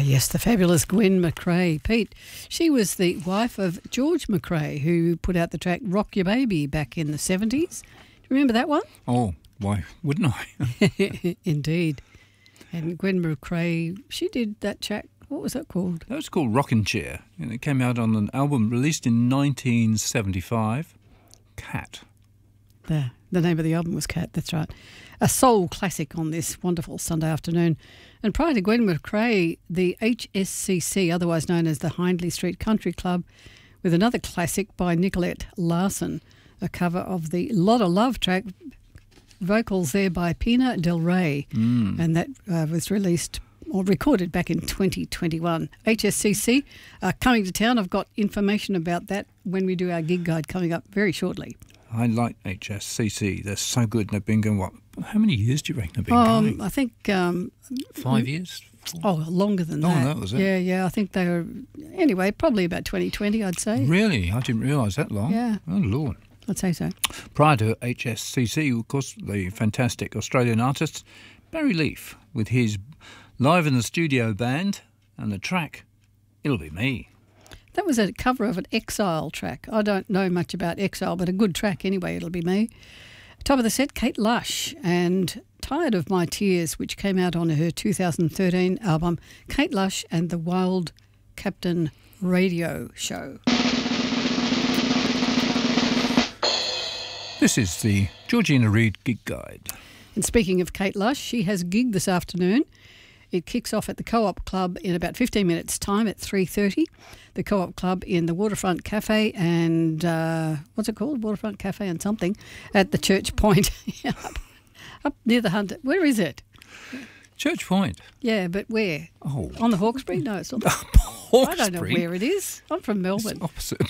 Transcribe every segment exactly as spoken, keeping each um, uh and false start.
yes, the fabulous Gwen McRae. Pete, she was the wife of George McRae, who put out the track Rock Your Baby back in the seventies. Do you remember that one? Oh, why wouldn't I? Indeed. And Gwen McRae, she did that track. What was that called? That was called Rockin' Chair, and it came out on an album released in nineteen seventy-five, Cat. The, the name of the album was Cat, that's right. A soul classic on this wonderful Sunday afternoon. And prior to Gwen McRae, the H S C C, otherwise known as the Hindley Street Country Club, with another classic by Nicolette Larson, a cover of the Lot of Love track, vocals there by Pina Del Rey, Mm. and that uh, was released or recorded back in twenty twenty-one. H S C C uh, coming to town. I've got information about that when we do our gig guide coming up very shortly. I like H S C C. They're so good. They've been going, what, how many years do you reckon they've been Um, going? I think... Um, Five years? Oh, longer than Oh, that. that was it. Yeah, yeah. I think they were... Anyway, probably about twenty twenty, I'd say. Really? I didn't realise that long. Yeah. Oh, Lord. I'd say so. Prior to H S C C, of course, the fantastic Australian artist Barry Leaf with his Live in the Studio band and the track It'll Be Me. That was a cover of an Exile track. I don't know much about Exile, but a good track anyway, It'll Be Me. Top of the set, Kate Lush and Tired of My Tears, which came out on her two thousand thirteen album, Kate Lush and the Wild Captain Radio Show. This is the Georgina Reid Gig Guide. And speaking of Kate Lush, she has a gig this afternoon. It kicks off at the Co-op Club in about fifteen minutes' time at three thirty. The Co-op Club in the Waterfront Cafe and, uh, what's it called? Waterfront Cafe and something at the Church Point. up, up near the Hunter. Where is it? Church Point. Yeah, but where? Oh. On the Hawkesbury? No, it's not. Hawkesbury? I don't know where it is. I'm from Melbourne. It's opposite.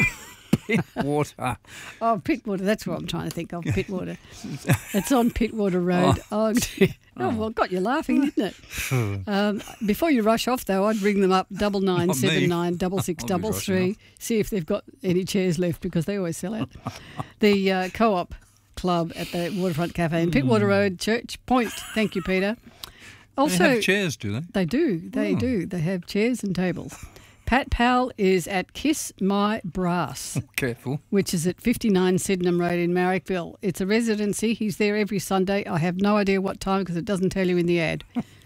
Pittwater. Oh, Pittwater. That's what I'm trying to think of, Pittwater. It's on Pittwater Road. Oh, oh, oh well, got you laughing, didn't it? Um, before you rush off, though, I'd ring them up, double nine seven nine double six double three, see if they've got any chairs left, because they always sell out. The uh, Co-op Club at the Waterfront Cafe in Pittwater Road, Church Point. Thank you, Peter. Also, they have chairs, do they? They do. They Oh. do. They have chairs and tables. Pat Powell is at Kiss My Brass, Careful. which is at fifty-nine Sydenham Road in Marrickville. It's a residency. He's there every Sunday. I have no idea what time because it doesn't tell you in the ad.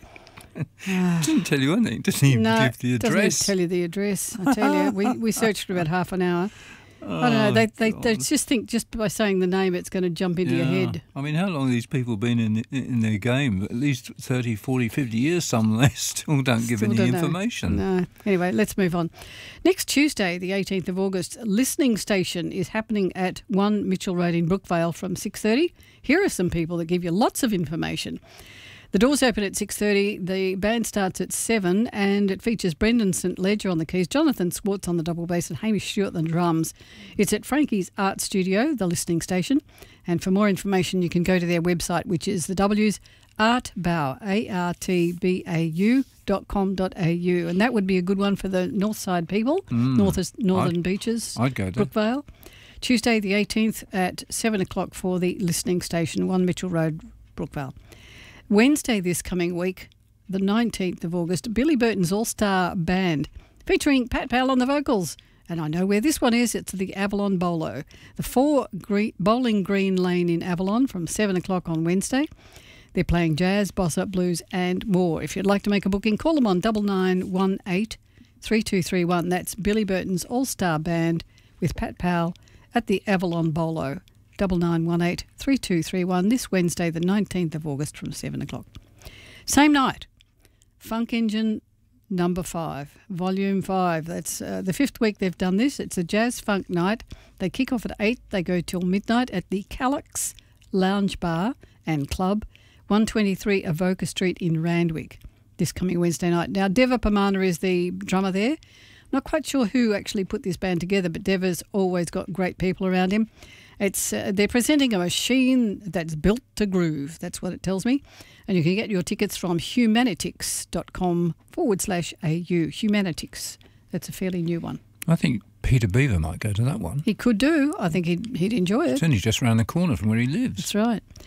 Doesn't tell you anything. Doesn't even No, give the doesn't address. tell you the address. I tell you, we, we searched for about half an hour. I don't know. They they, they God. just think just by saying the name, it's going to jump into your Yeah. head. I mean, how long have these people been in in their game? At least thirty, forty, fifty years, some they still don't give Still any don't know. information. No. Anyway, let's move on. Next Tuesday, the eighteenth of August, Listening Station is happening at one Mitchell Road in Brookvale from six thirty. Here are some people that give you lots of information. The doors open at six thirty, the band starts at seven, and it features Brendan St Ledger on the keys, Jonathan Swartz on the double bass and Hamish Stewart on the drums. It's at Frankie's Art Studio, the Listening Station, and for more information you can go to their website, which is the W's artbau, A R T B A U dot com dot A U, and that would be a good one for the north side people, Mm. north, northern I'd- beaches, I'd go there. Brookvale. Tuesday the eighteenth at seven o'clock for the Listening Station, one Mitchell Road, Brookvale. Wednesday this coming week, the nineteenth of August, Billy Burton's All-Star Band, featuring Pat Powell on the vocals. And I know where this one is. It's the Avalon Bolo. The four Green, Bowling Green Lane in Avalon from seven o'clock on Wednesday. They're playing jazz, bossa, blues and more. If you'd like to make a booking, call them on double nine one eight three two three one. That's Billy Burton's All-Star Band with Pat Powell at the Avalon Bolo. double nine one eight three two three one this Wednesday the nineteenth of August from seven o'clock. Same night, Funk Engine number five, volume five. That's uh, the fifth week they've done this. It's a jazz funk night. They kick off at eight. They go till midnight at the Calyx Lounge Bar and Club, one twenty-three Avoca Street in Randwick, this coming Wednesday night. Now, Deva Pamana is the drummer there. Not quite sure who actually put this band together, but Deva's always got great people around him. It's uh, they're presenting a machine that's built to groove. That's what it tells me. And you can get your tickets from humanitics.com forward slash AU. Humanitics. That's a fairly new one. I think Peter Beaver might go to that one. He could do. I think he'd, he'd enjoy it. It's only just round the corner from where he lives. That's right.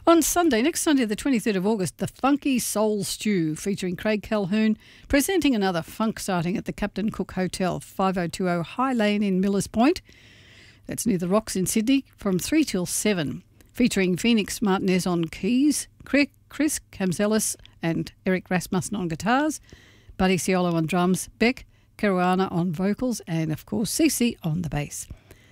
On Sunday, next Sunday, the twenty-third of August, the Funky Soul Stew featuring Craig Calhoun, presenting another funk starting at the Captain Cook Hotel, five oh two oh High Lane in Millers Point. That's near the Rocks in Sydney, from three till seven, featuring Phoenix Martinez on keys, Chris Kamzelis and Eric Rasmussen on guitars, Buddy Ciolo on drums, Beck Caruana on vocals, and of course Cece on the bass.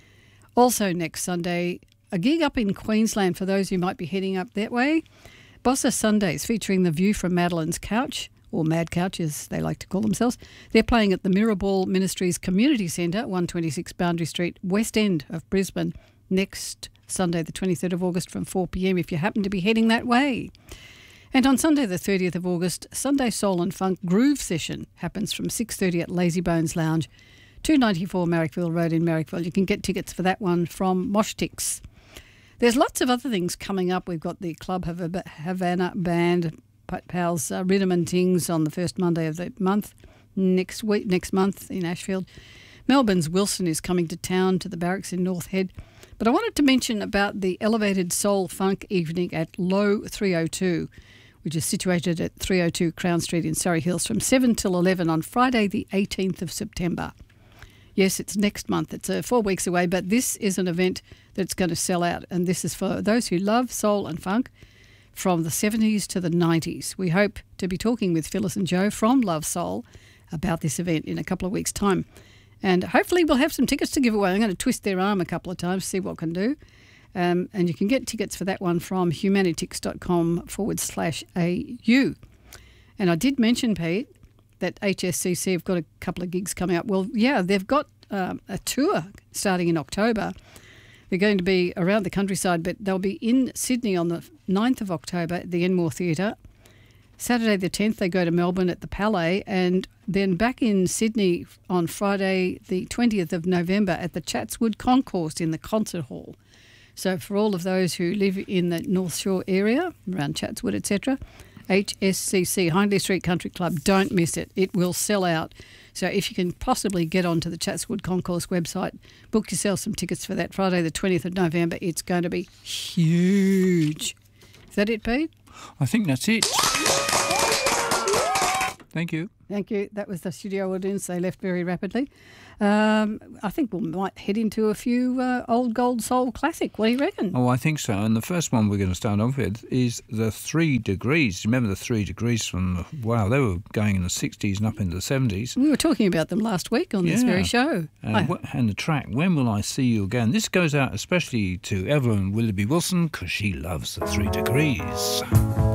Also next Sunday, a gig up in Queensland for those who might be heading up that way. Bossa Sundays featuring The View from Madeline's Couch, or Mad Couch as they like to call themselves. They're playing at the Mirrorball Ministries Community Centre, one twenty-six Boundary Street, West End of Brisbane, next Sunday the twenty-third of August from four p m if you happen to be heading that way. And on Sunday the thirtieth of August, Sunday Soul and Funk Groove Session happens from six thirty at Lazy Bones Lounge, two ninety-four Marrickville Road in Marrickville. You can get tickets for that one from Moshtix. There's lots of other things coming up. We've got the Club Havana Band, Pals uh, Rhythm and Tings on the first Monday of the month, next week, next month in Ashfield. Melbourne's Wilson is coming to town to the Barracks in North Head. But I wanted to mention about the Elevated Soul Funk evening at Low three oh two, which is situated at three oh two Crown Street in Surrey Hills from seven till eleven on Friday the eighteenth of September. Yes, it's next month. It's uh, four weeks away, but this is an event that's going to sell out, and this is for those who love soul and funk from the seventies to the nineties. We hope to be talking with Phyllis and Joe from Love Soul about this event in a couple of weeks' time. And hopefully we'll have some tickets to give away. I'm going to twist their arm a couple of times, see what I can do. Um, and you can get tickets for that one from humanitix.com forward slash AU. And I did mention, Pete, that H S C C have got a couple of gigs coming up. Well, yeah, they've got um, a tour starting in October. They're going to be around the countryside, but they'll be in Sydney on the ninth of October at the Enmore Theatre. Saturday the tenth, they go to Melbourne at the Palais, and then back in Sydney on Friday the twentieth of November at the Chatswood Concourse in the Concert Hall. So for all of those who live in the North Shore area, around Chatswood, et cetera, H S C C, Hindley Street Country Club, don't miss it. It will sell out. So if you can possibly get onto the Chatswood Concourse website, book yourself some tickets for that Friday the twentieth of November. It's going to be huge. Is that it, Pete? I think that's it. Thank you. Thank you. That was the studio audience. They left very rapidly. Um, I think we might head into a few uh, old gold soul classic. What do you reckon? Oh, I think so. And the first one we're going to start off with is the Three Degrees. Remember the Three Degrees from, wow, they were going in the sixties and up into the seventies. We were talking about them last week on yeah. this very show. And, I... w- and the track, When Will I See You Again? This goes out especially to Evelyn Willoughby Wilson because she loves the Three Degrees.